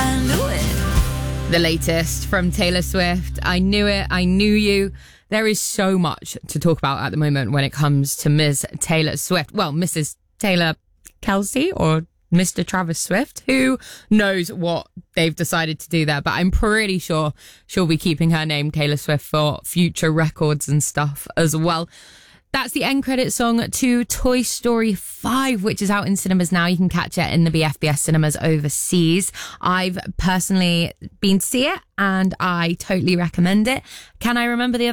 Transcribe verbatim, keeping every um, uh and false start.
I knew it. The latest from Taylor Swift. I knew it. I knew you. There is so much to talk about at the moment when it comes to Miz Taylor Swift. Well, Missus Taylor Kelsey or Mister Travis Swift. Who knows what they've decided to do there, but I'm pretty sure she'll be keeping her name Taylor Swift for future records and stuff as well. That's the end credit song to Toy Story five, which is out in cinemas now. You can catch it in the B F B S cinemas overseas. I've personally been to see it and I totally recommend it. Can I remember the